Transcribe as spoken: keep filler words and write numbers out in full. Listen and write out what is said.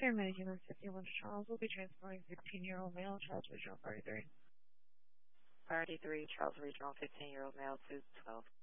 Paramedic number fifty-one Charles will be transporting fifteen-year-old male, Charles Regional Party three. Priority three, Charles Regional, fifteen-year-old male to twelve.